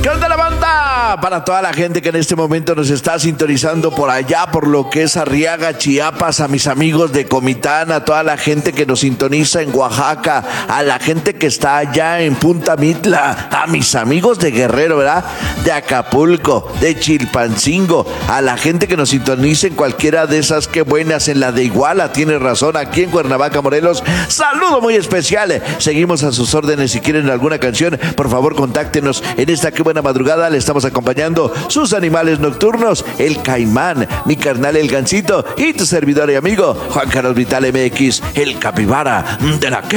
¿Qué onda, la banda? Para toda la gente que en este momento nos está sintonizando por allá, por lo que es Arriaga, Chiapas, a mis amigos de Comitán, a toda la gente que nos sintoniza en Oaxaca, a la gente que está allá en Punta Mitla, a mis amigos de Guerrero, ¿verdad? De Acapulco, de Chilpancingo, a la gente que nos sintoniza en cualquiera de esas, qué buenas, en la de Iguala, tiene razón, aquí en Cuernavaca, Morelos. Saludo muy especial. Seguimos a sus órdenes. Si quieren alguna canción, por favor, contáctenos en esta qué buena madrugada. Le estamos acompañando sus animales nocturnos, el Caimán, mi carnal el Gansito y tu servidor y amigo Juan Carlos Vital MX, el capibara de la que